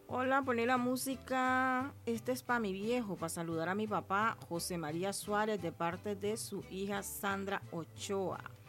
Hola, poné la música. Este es para mi viejo, para saludar a mi papá José María Suárez de parte de su hija Sandra Ochoa.